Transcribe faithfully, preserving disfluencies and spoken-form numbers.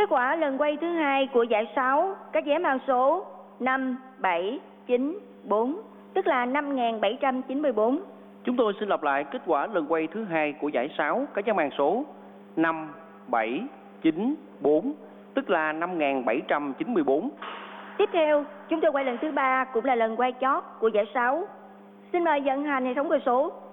Kết quả lần quay thứ hai của giải sáu, các vé mang số năm, bảy, chín, bốn, tức là năm nghìn bảy trăm chín mươi bốn. Chúng tôi xin lặp lại kết quả lần quay thứ hai của giải sáu, các vé mang số năm, bảy, chín, bốn, tức là năm nghìn bảy trăm chín mươi bốn. Tiếp theo, chúng tôi quay lần thứ ba cũng là lần quay chót của giải sáu. Xin mời vận hành hệ thống cơ số.